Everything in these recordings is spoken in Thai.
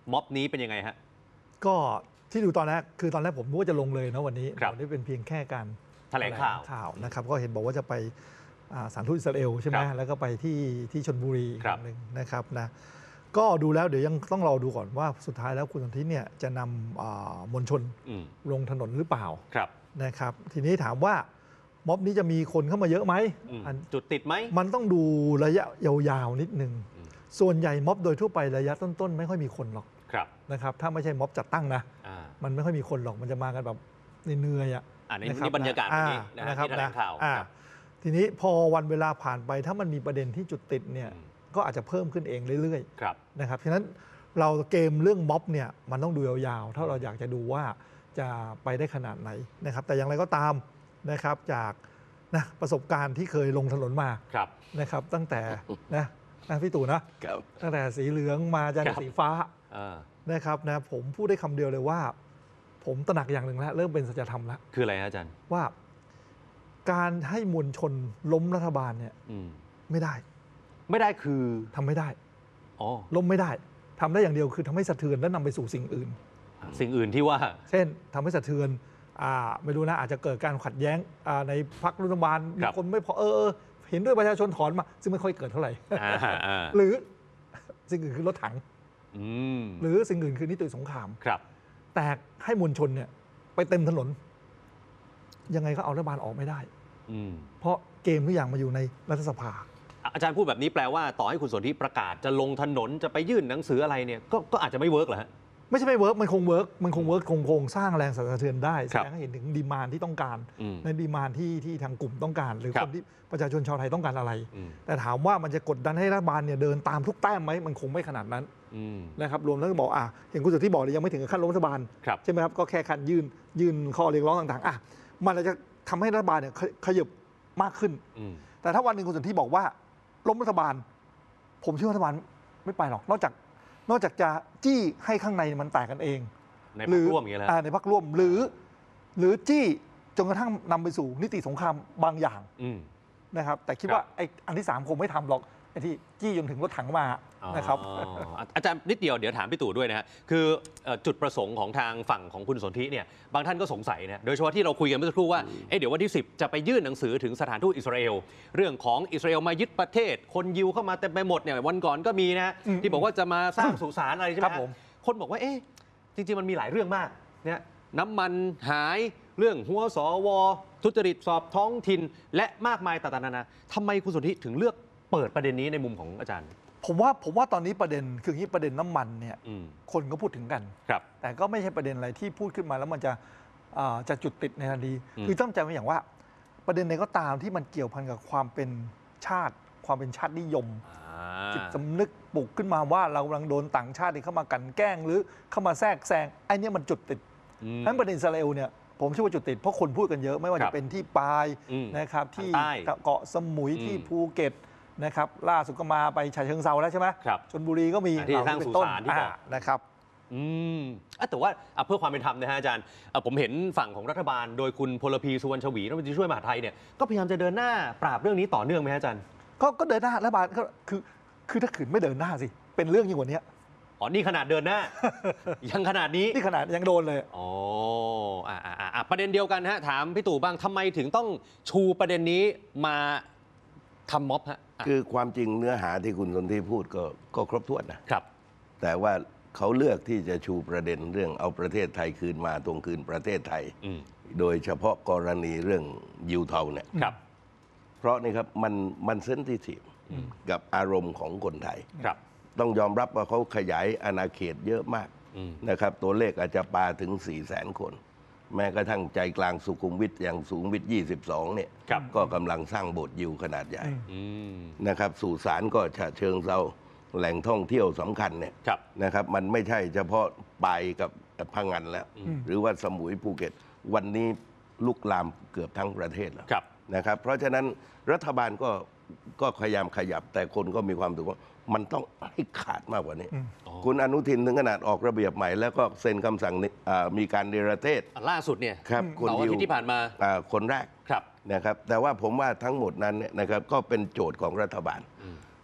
ม็อบนี้เป็นยังไงฮะก็ที่ดูตอนแรกคือตอนแรกผมนึกว่าจะลงเลยนะวันนี้วันนี้เป็นเพียงแค่การแถลงข่าวนะครับก็เห็นบอกว่าจะไปสถานทูตอิสราเอลใช่ไหมแล้วก็ไปที่ชลบุรีหนึ่งนะครับนะก็ดูแล้วเดี๋ยวยังต้องรอดูก่อนว่าสุดท้ายแล้วคุณสนธิเนี่ยจะนำมวลชนลงถนนหรือเปล่านะครับทีนี้ถามว่าม็อบนี้จะมีคนเข้ามาเยอะไหมจุดติดไหมมันต้องดูระยะยาวๆนิดนึงส่วนใหญ่ม็อบโดยทั่วไประยะต้นๆไม่ค่อยมีคนหรอกนะครับถ้าไม่ใช่ม็อบจัดตั้งนะมันไม่ค่อยมีคนหรอกมันจะมากันแบบเหนื่อยๆนี่บรรยากาศนี้นะครับที่แถลงข่าวทีนี้พอวันเวลาผ่านไปถ้ามันมีประเด็นที่จุดติดเนี่ยก็อาจจะเพิ่มขึ้นเองเรื่อยๆนะครับฉะนั้นเราเกมเรื่องม็อบเนี่ยมันต้องดูยาวๆถ้าเราอยากจะดูว่าจะไปได้ขนาดไหนนะครับแต่อย่างไรก็ตามนะครับจากประสบการณ์ที่เคยลงถนนมานะครับตั้งแต่พี่ตู่นะตั้งแต่สีเหลืองมาจนสีฟ้านะครับนะผมพูดได้คำเดียวเลยว่าผมตระหนักอย่างหนึ่งแล้วเริ่มเป็นสัจธรรมแล้วคืออะไรอาจารย์ว่าการให้มวลชนล้มรัฐบาลเนี่ยไม่ได้คือทำไม่ได้ล้มไม่ได้ทำได้อย่างเดียวคือทำให้สะเทือนและนำไปสู่สิ่งอื่นที่ว่าเช่นทำให้สะเทือนไม่รู้นะอาจจะเกิดการขัดแย้งในพรรครัฐบาลมีคนไม่พอเห็นด้วยประชาชนถอนมาซึ่งไม่ค่อยเกิดเท่าไหร่หรือสิ่งอื่นคือรถถังหรือสิ่งอื่นคือนิติสงครามแต่ให้มวลชนเนี่ยไปเต็มถนนยังไงก็เอารัฐบาลออกไม่ได้เพราะเกมทุกอย่างมาอยู่ในรัฐสภาอาจารย์พูดแบบนี้แปลว่าต่อให้คุณสนธิประกาศจะลงถนนจะไปยื่นหนังสืออะไรเนี่ยก็อาจจะไม่เวิร์กเหรอฮะไม่ใช่ไม่เวิร์กมันคงเวิร์กคงสร้างแรงสั่นสะเทือนได้แสดงให้เห็นถึงดีมานด์ที่ต้องการในดีมานด์ที่ทางกลุ่มต้องการหรือคนที่ประชาชนชาวไทยต้องการอะไรแต่ถามว่ามันจะกดดันให้รัฐบาลเนี่ยเดินตามทุกแต้มไหมมันคงไม่ขนาดนั้นนะครับรวมทั้งบอกเห็นคุณสุทธิบอกเลยยังไม่ถึงขั้นล้มรัฐบาลใช่ไหมครับก็แค่ขั้นยื่นข้อเรียกร้องต่างๆมันจะทำให้รัฐบาลเนี่ยขยับมากขึ้นแต่ถ้าวันหนึ่งคุณสุทธิบอกว่าล้มรัฐบาลผมเชื่อรัฐบาลไม่ไปหรอกนอกจากจะจี้ให้ข้างในมันแตกกันเองในพรรคร่วมอย่างนี้แหละในพรรคร่วมหรือจี้จนกระทั่งนำไปสู่นิติสงครามบางอย่างนะครับแต่คิดว่าไอ้อันที่3คงไม่ทำหรอกไอ้ที่จี้จนถึงรถถังมานะครับอาจารย์นิดเดียวเดี๋ยวถามพี่ตู่ด้วยนะฮะคือจุดประสงค์ของทางฝั่งของคุณสนธิเนี่ยบางท่านก็สงสัยนะโดยเฉพาะที่เราคุยกันเมื่อสักครู่ว่าเดี๋ยววันที่10จะไปยื่นหนังสือถึงสถานทูตอิสราเอลเรื่องของอิสราเอลมายึดประเทศคนยิวเข้ามาเต็มไปหมดเนี่ยวันก่อนก็มีนะที่บอกว่าจะมาสร้างสุสานอะไรใช่ไหมคนบอกว่าจริงๆมันมีหลายเรื่องมากเนี่ยน้ำมันหายเรื่องหัวสวทุจริตสอบท้องถิ่นและมากมายต่างๆนานาทำไมคุณสนธิถึงเลือกเปิดประเด็นนี้ในมุมของอาจารย์ผมว่าตอนนี้ประเด็นคืออย่างนี้ประเด็นน้ำมันเนี่ยคนก็พูดถึงกันแต่ก็ไม่ใช่ประเด็นอะไรที่พูดขึ้นมาแล้วมันจะจุดติดในทันทีคือต้องจำไว้อย่างว่าประเด็นใดก็ตามที่มันเกี่ยวพันกับความเป็นชาติความเป็นชาตินิยมจิตสำนึกปลุกขึ้นมาว่าเรากำลังโดนต่างชาติเข้ามากันแกล้งหรือเข้ามาแทรกแซงไอ้นี่มันจุดติดนั้นประเด็นอิสราเอลเนี่ยผมเชื่อว่าจุดติดเพราะคนพูดกันเยอะไม่ว่าจะเป็นที่ปายนะครับที่เกาะสมุยที่ภูเก็ตนะครับล่าสุดก็มาไปฉะเชิงเทราแล้วใช่ไหมชลบุรีก็มีที่สร้างสุสานที่บอกนะครับแต่ว่าเพื่อความเป็นธรรมนะฮะอาจารย์ผมเห็นฝั่งของรัฐบาลโดยคุณพลพีสุวรรณชวีรัฐมนตรีช่วยมหาดไทยเนี่ยก็พยายามจะเดินหน้าปราบเรื่องนี้ต่อเนื่องไหมอาจารย์ก็เดินหน้ารัฐบาลก็คือถ้าขืนไม่เดินหน้าสิเป็นเรื่องยิ่งกว่านี้นี่ขนาดเดินหน้า ยังขนาดนี้นี่ขนาดยังโดนเลยประเด็นเดียวกันฮะถามพี่ตู่บ้างทำไมถึงต้องชูประเด็นนี้มาทำม็อบฮะคือความจริงเนื้อหาที่คุณสนธิพูดก็ครบถ้วนนะครับแต่ว่าเขาเลือกที่จะชูประเด็นเรื่องเอาประเทศไทยคืนมาทวงคืนประเทศไทยโดยเฉพาะกรณีเรื่องยิวเทาเนี่ยเพราะนี่ครับมันเซนซิทีฟกับอารมณ์ของคนไทยต้องยอมรับว่าเขาขยายอาณาเขตเยอะมากนะครับตัวเลขอาจจะปาถึง 400,000 คนแม้กระทั่งใจกลางสุขุมวิทอย่างสุขุมวิท22เนี่ยก็กำลังสร้างโบสถ์ยิวขนาดใหญ่นะครับสุสานก็ฉะเชิงเทราแหล่งท่องเที่ยวสำคัญเนี่ยนะครับมันไม่ใช่เฉพาะปายกับพังงานแล้วหรือว่าสมุยภูเก็ตวันนี้ลุกลามเกือบทั้งประเทศแล้วนะครับเพราะฉะนั้นรัฐบาลก็พยายามขยับแต่คนก็มีความรู้สึกว่ามันต้องให้ขาดมากกว่านี้คุณอนุทินถึงขนาดออกระเบียบใหม่แล้วก็เซ็นคำสั่งมีการเนรเทศล่าสุดเนี่ยครับคนยิวที่ผ่านมาคนแรกนะครับแต่ว่าผมว่าทั้งหมดนั้นเนี่ยนะครับก็เป็นโจทย์ของรัฐบาล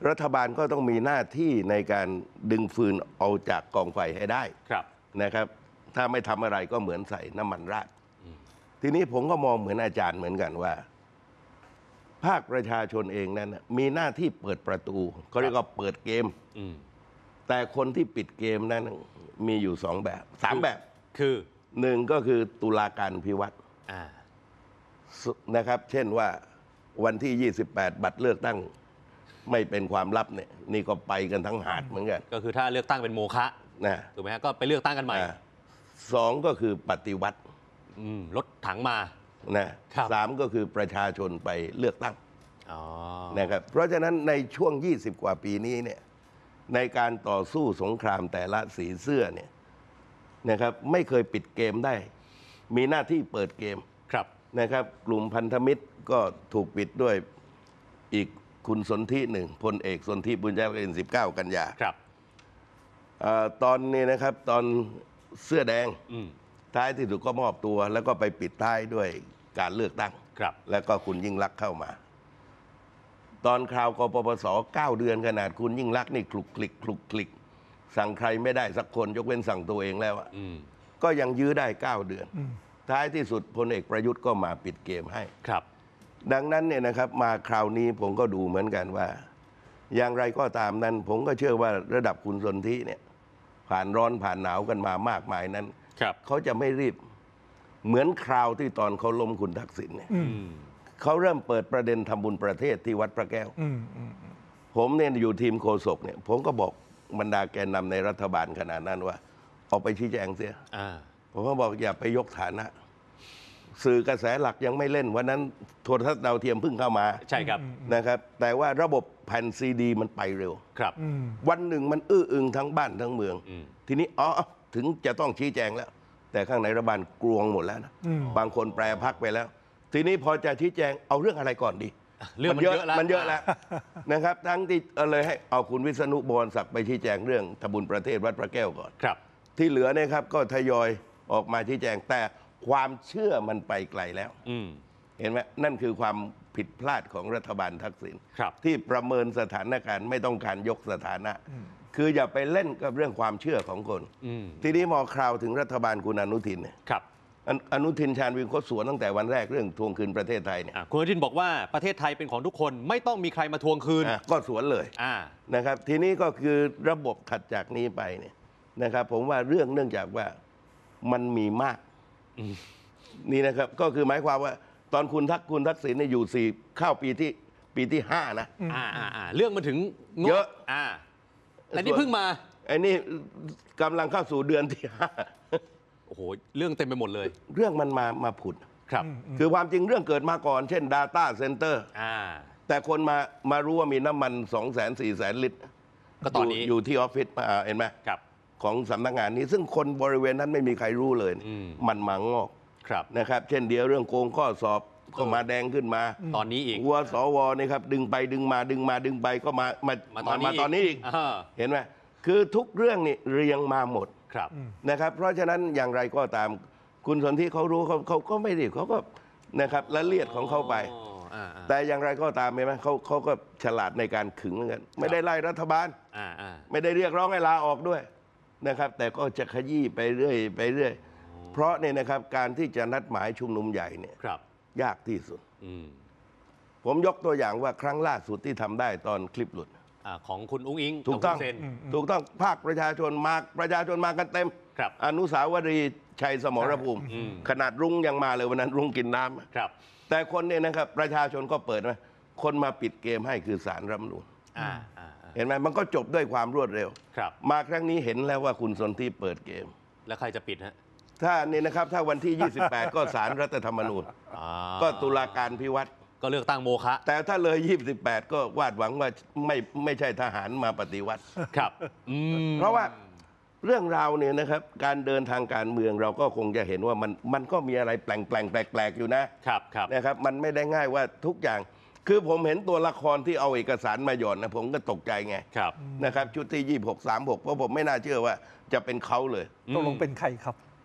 รัฐบาลก็ต้องมีหน้าที่ในการดึงฟืนเอาจากกองไฟให้ได้ครับนะครับ ถ้าไม่ทำอะไรก็เหมือนใส่น้ำมันราดทีนี้ผมก็มองเหมือนอาจารย์เหมือนกันว่า ภาคประชาชนเองนั้นน่ะมีหน้าที่เปิดประตูเขาเรียกว่าเปิดเกม แต่คนที่ปิดเกมนั้นมีอยู่2 แบบ3 แบบคือ 1ก็คือตุลาการพิวัตรอ่านะครับ เช่นว่าวันที่ 28 บัตรเลือกตั้งไม่เป็นความลับเนี่ยนี่ก็ไปกันทั้งหาดเหมือนกันก็คือถ้าเลือกตั้งเป็นโมฆะนะถูกไหมฮะก็ไปเลือกตั้งกันใหม่ 2ก็คือปฏิวัติรถถังมานะครับ 3ก็คือประชาชนไปเลือกตั้งอ๋อนะครับเพราะฉะนั้นในช่วง 20 กว่าปีนี้เนี่ยในการต่อสู้สงครามแต่ละสีเสื้อเนี่ยนะครับไม่เคยปิดเกมได้ มีหน้าที่เปิดเกมครับนะครับกลุ่มพันธมิตรก็ถูกปิดด้วยอีกคุณสนธิหนึ่งพลเอกสนธิบุญยรัตน์19 กันยาครับตอนนี้นะครับตอนเสื้อแดงอืมท้ายที่สุดก็มอบตัว แล้วก็ไปปิดท้ายด้วยการเลือกตั้งครับแล้วก็คุณยิ่งลักษณ์เข้ามา ตอนคราวกปปส9 เดือนขนาดคุณยิ่งลักษณ์นี่คลุกคลิกคลุกคลิก สั่งใครไม่ได้สักคนยกเว้นสั่งตัวเองแล้วอะก็ยังยื้อได้ 9 เดือน ท้ายที่สุดพลเอกประยุทธ์ก็มาปิดเกมให้ครับดังนั้นเนี่ยนะครับมาคราวนี้ผมก็ดูเหมือนกันว่า อย่างไรก็ตามนั้น ผมก็เชื่อว่าระดับคุณสนธิเนี่ยผ่านร้อนผ่านหนาวกันมามากมายนั้นครับเขาจะไม่รีบเหมือนคราวที่ตอนเขาล้มคุณทักษิณเนี่ยเขาเริ่มเปิดประเด็นทำบุญประเทศที่วัดพระแก้ว ผมเนี่ยอยู่ทีมโฆษกเนี่ยผมก็บอกบรรดาแกนนำในรัฐบาลขณะนั้นว่าออกไปชี้แจงเสีย ผมก็บอกอย่าไปยกฐานะ สื่อกระแสหลักยังไม่เล่นวันนั้นโทรทัศน์ดาวเทียมเพิ่งเข้ามาใช่ครับนะครับ แต่ว่าระบบแผ่นซีดีมันไปเร็วครับวันหนึ่งมันอื้ออึงทั้งบ้านทั้งเมือง ทีนี้ถึงจะต้องชี้แจงแล้ว แต่ข้างในรัฐบาลกลวงหมดแล้วนะบางคนแปรพักไปแล้ว ทีนี้พอจะชี้แจงเอาเรื่องอะไรก่อนดีเรื่องมันเยอะแล้วมันเยอะแล้วนะครับ ทั้งที่เลยให้เอาคุณวิษณุบวรศักดิ์ไปชี้แจงเรื่องทำบุญประเทศวัดพระแก้วก่อนครับที่เหลือเนี่ยครับก็ทยอยออกมาชี้แจงแต่ความเชื่อมันไปไกลแล้ว เห็นไหมนั่นคือความผิดพลาดของรัฐบาลทักษิณครับที่ประเมินสถานการณ์ไม่ต้องการยกสถานะ คืออย่าไปเล่นกับเรื่องความเชื่อของคน ทีนี้มอคราวถึงรัฐบาลคุณอนุทินเนี่ยครับอนุทินชาญวิรเขาสวนตั้งแต่วันแรกเรื่องทวงคืนประเทศไทยเนี่ยคุณอนุทินบอกว่าประเทศไทยเป็นของทุกคนไม่ต้องมีใครมาทวงคืนก็สวนเลยอ่านะครับ ทีนี้ก็คือระบบถัดจากนี้ไปเนี่ยนะครับ ผมว่าเรื่องจากว่ามันมีมากนี่นะครับ ก็คือหมายความว่าตอนคุณทักษิณเนี่ยอยู่4เข้าปีที่ 5นะเรื่องมันถึงงบเยอะแต่นี่เพิ่งมาไอ้นี่กำลังเข้าสู่เดือนที่โอ้โห เรื่องเต็มไปหมดเลย 5 เรื่องมันมาผุดครับคือความจริงเรื่องเกิดมาก่อน เช่น Data Center แต่คนมารู้ว่ามีน้ำมัน 200,000-400,000 ลิตรก็ตอนนี้อยู่ที่ออฟฟิศเห็นไหมครับของสำนักงานนี้ ซึ่งคนบริเวณนั้นไม่มีใครรู้เลย มันมางอกครับนะครับ เช่นเดียวเรื่องโกงข้อสอบก็มาแดงขึ้นมาตอนนี้อีกหัวสวนี่ครับดึงไปดึงมาดึงไปก็มาตอนนี้อีก เห็นไหมคือทุกเรื่องนี่เรียงมาหมดครับนะครับ เพราะฉะนั้นอย่างไรก็ตามคุณสนธิเขารู้เขาก็ไม่รีบเขาก็นะครับละเลียดของเขาไป แต่อย่างไรก็ตามเห็นไหมเขาก็ฉลาดในการขึงเหมือนกันไม่ได้ไล่รัฐบาลไม่ได้เรียกร้องให้ลาออกด้วยนะครับ แต่ก็จะขยี้ไปเรื่อยเพราะเนี่ยนะครับการที่จะนัดหมายชุมนุมใหญ่เนี่ยยากที่สุดผมยกตัวอย่างว่าครั้งล่าสุดที่ทำได้ตอนคลิปหลุดของคุณอุ้งอิงถูกต้องบคุณเซนถูกต้องภาคประชาชนมากันเต็มครับอนุสาวรีย์ชัยสมรภูมิ ขนาดรุ้งยังมาเลยวันนั้นรุ้งกินน้ำครับแต่คนเนี่ยนะครับประชาชนก็เปิดมาคนมาปิดเกมให้คือศาลรัฐธรรมนูญเห็นไหมมันก็จบด้วยความรวดเร็วครับมาครั้งนี้เห็นแล้วว่าคุณสนธิเปิดเกมแล้วใครจะปิดฮะถ้านี่นะครับถ้าวันที่ 28 ก็ศาลรัฐธรรมนูญก็ตุลาการพิวัตรก็เลือกตั้งโมฆะแต่ถ้าเลย 28 ก็วาดหวังว่าไม่ใช่ทหารมาปฏิวัติครับเพราะว่าเรื่องราวเนี่ยนะครับการเดินทางการเมืองเราก็คงจะเห็นว่ามันก็มีอะไรแปลกๆอยู่นะครับนะครับมันไม่ได้ง่ายว่าทุกอย่าง คือผมเห็นตัวละครที่เอาเอกสารมาหย่อนนะผมก็ตกใจไงนะครับชุดที่26 36เพราะผมไม่น่าเชื่อว่าจะเป็นเขาเลยตกลงเป็นใครครับ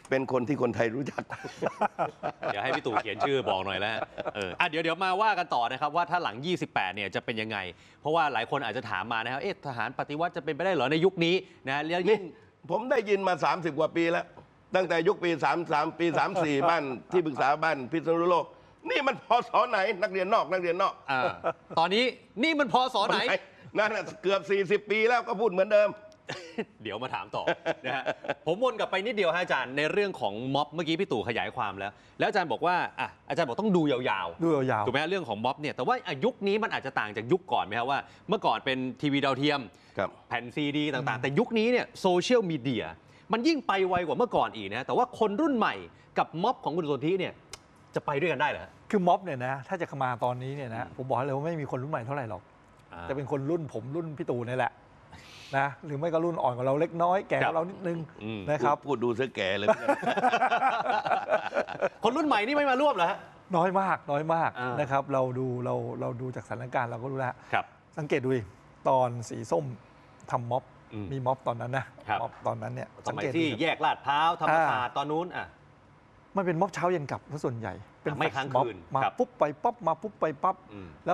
เป็นคนที่คนไทยรู้จักเดี๋ยวให้พี่ตู่เขียนชื่อบอกหน่อยแล้วเดี๋ยวมาว่ากันต่อนะครับว่าถ้าหลัง 28 เนี่ยจะเป็นยังไงเพราะว่าหลายคนอาจจะถามมานะครับทหารปฏิวัติจะเป็นไปได้เหรอในยุคนี้นะแล้วยิ่งผมได้ยินมา30 กว่าปีแล้วตั้งแต่ยุคปี33ปี34บ้านที่ปรึกษาบ้านพิษณุโลกนี่มันพศไหนนักเรียนนอกตอนนี้นี่มันพศไหนนั่นเกือบ40 ปีแล้วก็พูดเหมือนเดิมเดี๋ยวมาถามต่อนะฮะผมวนกลับไปนิดเดียวอาจารย์ในเรื่องของม็อบเมื่อกี้พี่ตู่ขยายความแล้วอาจารย์บอกว่าอาจารย์บอกต้องดูยาวๆถูกไหมเรื่องของม็อบเนี่ยแต่ว่ายุคนี้มันอาจจะต่างจากยุคก่อนไหมครับว่าเมื่อก่อนเป็นทีวีดาวเทียมแผ่นซีดีต่างๆแต่ยุคนี้เนี่ยโซเชียลมีเดียมันยิ่งไปไวกว่าเมื่อก่อนอีกนะแต่ว่าคนรุ่นใหม่กับม็อบของคุณสนธิเนี่ยจะไปด้วยกันได้เหรอคือม็อบเนี่ยนะถ้าจะมาตอนนี้เนี่ยนะผมบอกเลยว่าไม่มีคนรุ่นใหม่เท่าไหร่หรอกจะเป็นคนรุ่นผมรุ่นพี่ตู่นี่แหละนะหรือไม่ก็รุ่นอ่อนกว่าเราเล็กน้อยแก่กว่าเรานิดนึงนะครับพูดดูซะแก่เลยคนรุ่นใหม่นี่ไม่มาร่วมเหรอฮะน้อยมากนะครับเราดูจากสถานการณ์เราก็รู้แล้วสังเกตดูตอนสีส้มทำม็อบมีม็อบตอนนั้นนะม็อบตอนนั้นเนี่ยสมัยที่แยกลาดพร้าวธรรมศาสตร์ตอนนู้นมันเป็นม็อบเช้าเย็นกลับส่วนใหญ่เป็นไม่ค้างคืนมาปุ๊บไปปั๊บมาปุ๊บไปปั๊บแล้ว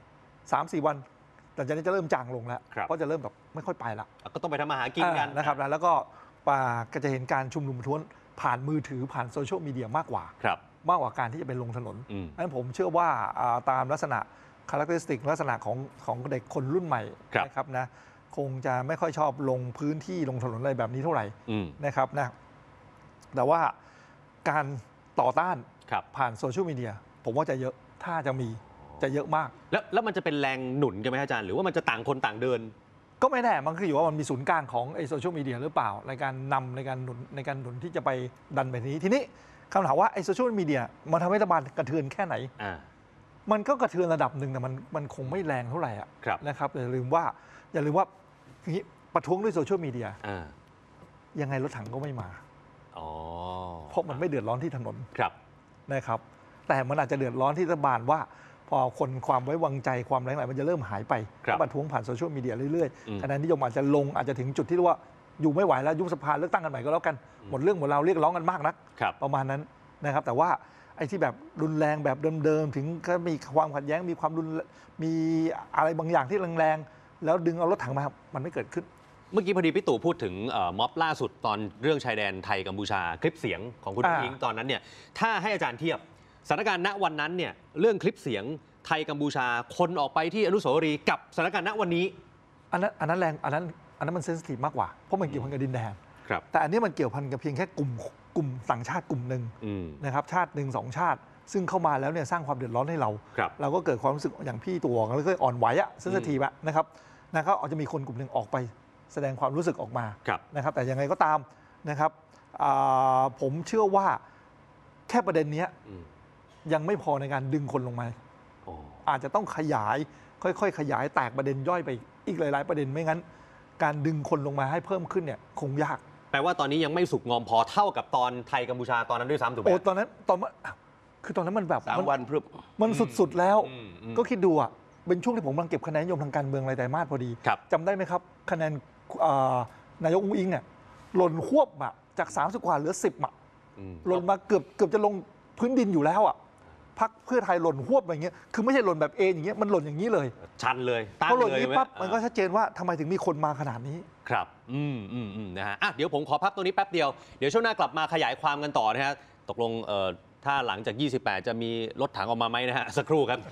3-4 วันหลังจากนี้จะเริ่มจางลงแล้วเพราะจะเริ่มแบบไม่ค่อยไปละก็ต้องไปทำมาหากินกันนะครับแล้วก็จะเห็นการชุมนุมประท้วงผ่านมือถือผ่านโซเชียลมีเดียมากกว่าการที่จะไปลงถนนนั้นผมเชื่อว่าตามลักษณะคาแรคเตอร์สติกลักษณะของเด็กคนรุ่นใหม่นะครับนะคงจะไม่ค่อยชอบลงพื้นที่ลงถนนอะไรแบบนี้เท่าไหร่นะครับนะแต่ว่าการต่อต้านผ่านโซเชียลมีเดียผมว่าจะเยอะถ้าจะมีจะเยอะมากแล้วมันจะเป็นแรงหนุนกันไหมอาจารย์หรือว่ามันจะต่างคนต่างเดินก็ไม่แน่มันคืออยู่ว่ามันมีศูนย์กลางของไอโซเชียลมีเดียหรือเปล่าในการนำในการหนุนที่จะไปดันแบบนี้ทีนี้คำถามว่าไอโซเชียลมีเดียมันทำให้รัฐบาลกระเทือนแค่ไหนมันก็กระเทือนระดับหนึ่งแต่มันคงไม่แรงเท่าไหร่นะครับอย่าลืมว่าอย่างนี้ประท้วงด้วยโซเชียลมีเดียยังไงรถถังก็ไม่มาเพราะมันไม่เดือดร้อนที่ถนนนะครับแต่มันอาจจะเดือดร้อนที่รัฐบาลว่าพอคนความไว้วางใจความแรงไหลมันจะเริ่มหายไปประท้วงผ่านโซเชียลมีเดียเรื่อยๆคะแนนนิยมอาจจะถึงจุดที่เรียกว่าอยู่ไม่ไหวแล้วยุบสภาเลือกตั้งกันใหม่ก็แล้วกันหมดเรื่องหมดราวเรียกร้องกันมากนักประมาณนั้นนะครับแต่ว่าไอ้ที่แบบรุนแรงแบบเดิมๆถึงก็มีความขัดแย้งมีความมีอะไรบางอย่างที่แรงๆแล้วดึงเอารถถังมามันไม่เกิดขึ้นเมื่อกี้พอดีพี่ตู่พูดถึงม็อบล่าสุดตอนเรื่องชายแดนไทยกัมพูชาคลิปเสียงของคุณพิงค์ตอนนั้นเนี่ยถ้าให้อาจารย์เทียบสถานการณ์ณวันนั้นเนี่ยเรื่องคลิปเสียงไทยกัมพูชาคนออกไปที่อนุสาวรีย์กับสถานการณ์ณวันนี้อันนั้นแรงอันนั้นมันเซนซิทีฟมากกว่าเพราะมันเกี่ยวพันกับดินแดนแต่อันนี้มันเกี่ยวพันกับเพียงแค่กลุ่มต่างชาติกลุ่มหนึ่งนะครับชาติหนึ่ง2 ชาติซึ่งเข้ามาแล้วเนี่ยสร้างความเดือดร้อนให้เราก็เกิดความรู้สึกอย่างพี่ตู่แล้วก็อ่อนไหวอะเซนซิทีฟอะนะครับอาจจะมีคนกลุ่มหนึ่งออกไปแสดงความรู้สึกออกมานะครับแต่ยังไงก็ตามนะครับผมเชื่อว่าแค่ประเด็นนี้ยังไม่พอในการดึงคนลงมาอาจจะต้องค่อยๆขยายแตกประเด็นย่อยไปอีกหลายๆประเด็นไม่งั้นการดึงคนลงมาให้เพิ่มขึ้นเนี่ยคงยากแปลว่าตอนนี้ยังไม่สุกงอมพอเท่ากับตอนไทยกัมพูชาตอนนั้นด้วยซ้ำถูกไหมตอนนั้นมันแบบ 3 วันพรึบมันสุดๆแล้วก็คิดดูเป็นช่วงที่ผมกำลังเก็บคะแนนนิยมทางการเมืองรายไตรมาสพอดีจำได้ไหมครับคะแนนนายกอุ้งอิงเนี่ยหล่นควบจาก30 กว่าเหลือ10หล่นมาเกือบจะลงพื้นดินอยู่แล้วพรรคเพื่อไทยหล่นควบอย่างเงี้ยคือไม่ใช่หล่นแบบอย่างเงี้ยมันหล่นอย่างนี้เลยชันเลยพอหล่นนี้ปั๊บมันก็ชัดเจนว่าทำไมถึงมีคนมาขนาดนี้ครับนะฮะเดี๋ยวผมขอพักตรงนี้แป๊บเดียวเดี๋ยวช่วงหน้ากลับมาขยายความกันต่อนะฮะตกลงถ้าหลังจาก28จะมีรถถังออกมาไหมนะฮะสักครู่ครับ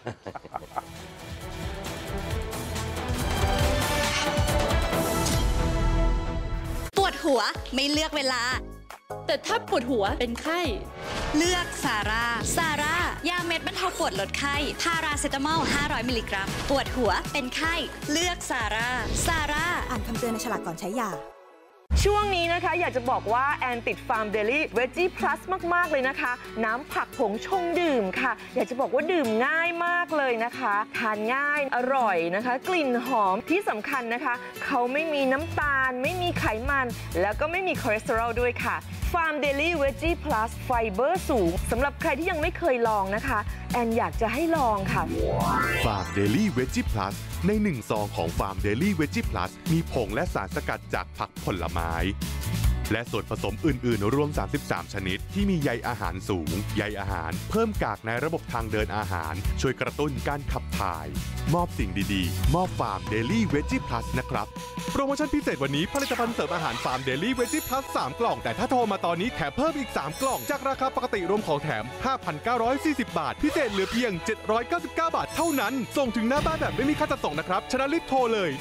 ปวดหัวไม่เลือกเวลาแต่ถ้าปวดหัวเป็นไข้เลือกซาร่ายาเม็ดบรรเทาปวดลดไข้พาราเซตามอล500 มิลลิกรัมปวดหัวเป็นไข้เลือกซาร่าอ่านคำเตือนในฉลากก่อนใช้ยาช่วงนี้นะคะอยากจะบอกว่าแอนติดฟาร์มเดลี่เวจจี้พลัสมากๆเลยนะคะน้ำผักผงชงดื่มค่ะอยากจะบอกว่าดื่มง่ายมากเลยนะคะทานง่ายอร่อยนะคะกลิ่นหอมที่สำคัญนะคะเขาไม่มีน้ำตาลไม่มีไขมันแล้วก็ไม่มีคอเลสเตอรอลด้วยค่ะฟาร์มเดลี่เวจจี้พลัสไฟเบอร์สูงสำหรับใครที่ยังไม่เคยลองนะคะแอนอยากจะให้ลองค่ะฟาร์มเดลี่เวจจี้พลัสใน1 ซองของฟาร์มเดลี่เวจจี้พลัสมีผงและสารสกัดจากผักผลไม้และส่วนผสมอื่นๆรวม33ชนิดที่มีใยอาหารสูงใยอาหารเพิ่มกากในระบบทางเดินอาหารช่วยกระตุ้นการขับถ่ายมอบสิ่งดีๆมอบฟาร์มเดลี่เวจี้พลัสนะครับโปรโมชั่นพิเศษวันนี้ผลิตภัณฑ์เสริมอาหารฟาร์มเดลี่เวจี้พลัส3กล่องแต่ถ้าโทรมาตอนนี้แถมเพิ่มอีก3กล่องจากราคาปกติรวมของแถม 5,940 บาทพิเศษเหลือเพียง799 บาทเท่านั้นส่งถึงหน้าบ้านแบบไม่มีค่าจัดส่งนะครับฉะนั้นรีบโทรเลย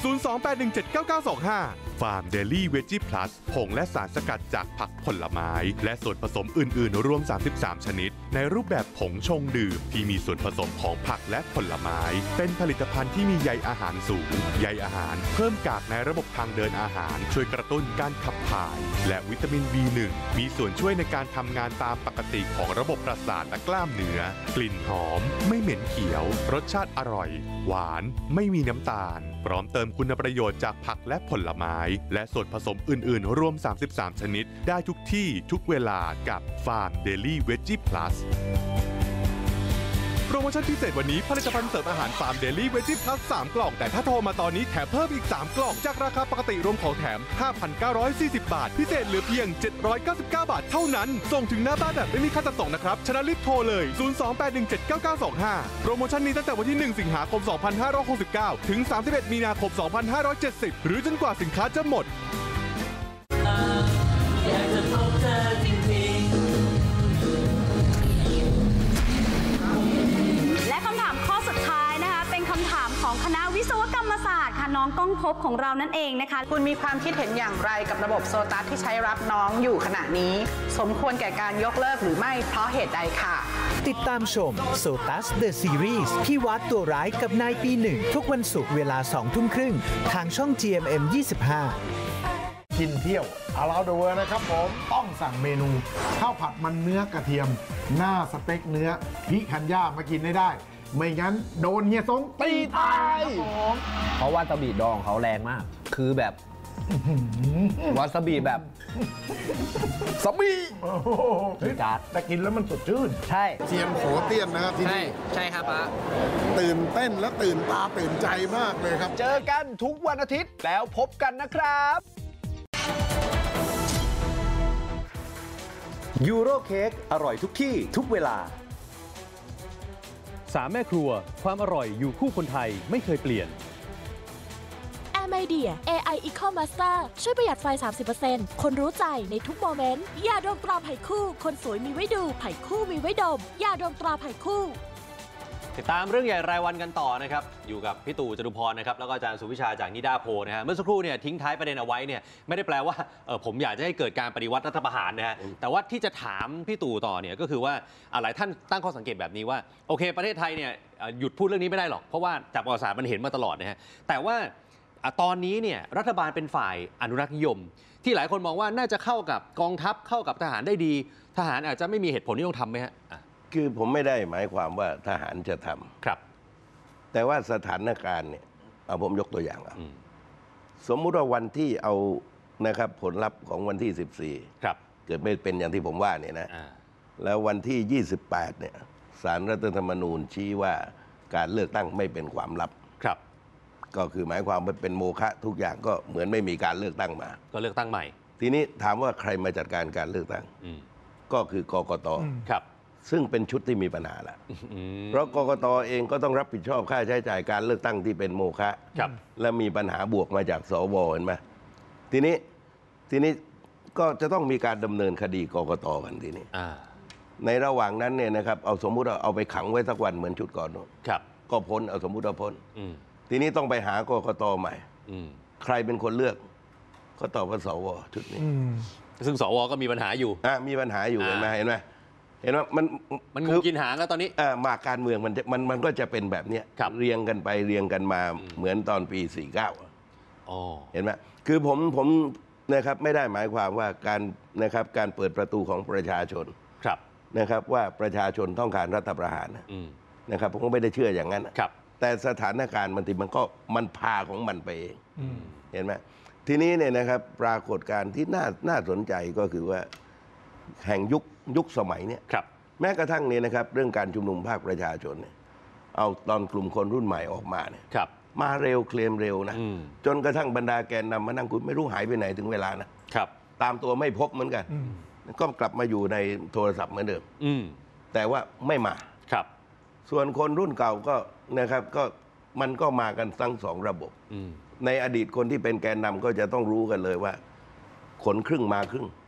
028179925ฟาร์มเดลี่เวจี้พลัสผงและสารสกัดจากผักผลไม้และส่วนผสมอื่นๆรวม33ชนิดในรูปแบบผงชงดื่มที่มีส่วนผสมของผักและผลไม้เป็นผลิตภัณฑ์ที่มีใยอาหารสูงใยอาหารเพิ่มกากในระบบทางเดินอาหารช่วยกระตุ้นการขับถ่ายและวิตามิน B1 มีส่วนช่วยในการทำงานตามปกติของระบบประสาทและกล้ามเนื้อกลิ่นหอมไม่เหม็นเขียวรสชาติอร่อยหวานไม่มีน้ำตาลพร้อมเติมคุณประโยชน์จากผักและผลไม้และส่วนผสมอื่นๆรวม33ชนิดได้ทุกที่ทุกเวลากับฟาร์มเดลี่เวจี้พลัสโปรโมชั่นพิเศษวันนี้ผลิตภัณฑ์เสริมอาหารฟาร์มเดลี่เวจี้พลัส3กล่องแต่ถ้าโทรมาตอนนี้แถมเพิ่มอีก3กล่องจากราคาปกติรวมของแถม 5,940 บาทพิเศษเหลือเพียง799 บาทเท่านั้นส่งถึงหน้าบ้านแบบไม่มีค่าจัดส่งนะครับฉะนั้นรีบโทรเลย028179925โปรโมชั่นนี้ตั้งแต่วันที่1สิงหาคม2569ถึง31มีนาคม2570หรือจนกว่าสินค้าจะหมดอยากจะพบเธอจริงและคำถามข้อสุดท้ายนะคะเป็นคำถามของคณะวิศวกรรมศาสตร์ค่ะน้องก้องภพของเรานั่นเองนะคะคุณมีความคิดเห็นอย่างไรกับระบบโซตัสที่ใช้รับน้องอยู่ขณะนี้สมควรแก่การยกเลิกหรือไม่เพราะเหตุใดค่ะติดตามชม Sotus The Series ที่วัดตัวร้ายกับนายปีหนึ่งทุกวันศุกร์เวลา 20:30 ทางช่อง GMM 25 กินเที่ยวAround the Worldนะครับผมต้องสั่งเมนูข้าวผัดมันเนื้อกระเทียมหน้าสเต็กเนื้อพิคันย่ามากินได้ ไม่งั้นโดนเฮียซงตีตายครับผมเพราะวาซาบิดองเขาแรงมากคือแบบวาซาบิแบบซาบิจัดแต่กินแล้วมันสดชื่นใช่เซียนโขเตี้ยนนะครับที่นี่ใช่ครับป้าตื่นเต้นและตื่นตาตื่นใจมากเลยครับเจอกันทุกวันอาทิตย์แล้วพบกันนะครับยูโรเค้กอร่อยทุกที่ทุกเวลา 3 แม่ครัวความอร่อยอยู่คู่คนไทยไม่เคยเปลี่ยน AirMedia AI Eco Master ช่วยประหยัดไฟ 30% คนรู้ใจในทุกโมเมนต์ยาดมตราไผ่คู่คนสวยมีไว้ดูไผ่คู่มีไว้ดมยาดมตราไผ่คู่ติดตามเรื่องใหญ่รายวันกันต่อนะครับอยู่กับพี่ตู่จตุพรนะครับแล้วก็อาจารย์สุวิชาจากนิดาโพนะฮะเมื่อสักครู่เนี่ยทิ้งท้ายประเด็นเอาไว้เนี่ยไม่ได้แปลว่าผมอยากจะให้เกิดการปฏิวัติรัฐประหารนะฮะแต่ว่าที่จะถามพี่ตู่ต่อเนี่ยก็คือว่าหลายท่านตั้งข้อสังเกตแบบนี้ว่าโอเคประเทศไทยเนี่ยหยุดพูดเรื่องนี้ไม่ได้หรอกเพราะว่าจากประวัติศาสตร์มันเห็นมาตลอดนะฮะแต่ว่าตอนนี้เนี่ยรัฐบาลเป็นฝ่ายอนุรักษ์นิยมที่หลายคนมองว่าน่าจะเข้ากับกองทัพเข้ากับทหารได้ดีทหารอาจจะไม่มีเหตุผลที่ต้องทำไหมฮะคือผมไม่ได้หมายความว่าทหารจะทำครับแต่ว่าสถานการณ์เนี่ยเอาผมยกตัวอย่างสมมุติว่าวันที่เอานะครับผลลัพธ์ของวันที่14 ครับเกิดไม่เป็นอย่างที่ผมว่าเนี่ยนะแล้ววันที่28เนี่ยศาลรัฐธรรมนูญชี้ว่าการเลือกตั้งไม่เป็นความลับครับก็คือหมายความว่าเป็นโมฆะทุกอย่างก็เหมือนไม่มีการเลือกตั้งมาก็เลือกตั้งใหม่ทีนี้ถามว่าใครมาจัดการการเลือกตั้งก็คือกกต. ครับซึ่งเป็นชุดที่มีปัญหาละเพราะกกต.เองก็ต้องรับผิดชอบค่าใช้จ่ายการเลือกตั้งที่เป็นโมฆะและมีปัญหาบวกมาจากสว.เห็นไหมทีนี้ก็จะต้องมีการดำเนินคดีกกต.กันทีนี้ในระหว่างนั้นเนี่ยนะครับเอาสมมุติเอาไปขังไว้สักวันเหมือนชุดก่อนนู้นก็พ้นเอาสมมุติเอาพ้นทีนี้ต้องไปหากกต.ใหม่ใครเป็นคนเลือกก็ตอบว่าสว.ชุดนี้ซึ่งสว.ก็มีปัญหาอยู่มีปัญหาอยู่เห็นไหมเห็นว่ามันงูกินหางแล้วตอนนี้มาการเมืองมันก็จะเป็นแบบนี้เรียงกันไปเรียงกันมาเหมือนตอนปี49เห็นไหมคือผมนะครับไม่ได้หมายความว่าการนะครับการเปิดประตูของประชาชนนะครับว่าประชาชนต้องการรัฐประหารนะครับผมก็ไม่ได้เชื่ออย่างนั้นแต่สถานการณ์บางทีมันพาของมันไปเองเห็นไหมทีนี้เนี่ยนะครับปรากฏการณ์ที่น่าสนใจก็คือว่าแห่งยุคสมัยเนี่ยแม้กระทั่งนี้นะครับเรื่องการชุมนุมภาคประชาชนเนี่ยเอาตอนกลุ่มคนรุ่นใหม่ออกมาเนี่ยมาเร็วเคลมเร็วนะจนกระทั่งบรรดาแกนนำมานั่งคุยไม่รู้หายไปไหนถึงเวลานะตามตัวไม่พบเหมือนกันก็กลับมาอยู่ในโทรศัพท์เหมือนเดิมแต่ว่าไม่มาครับส่วนคนรุ่นเก่าก็นะครับก็มันก็มากันทั้งสองระบบในอดีตคนที่เป็นแกนนำก็จะต้องรู้กันเลยว่าคนครึ่งมาครึ่ง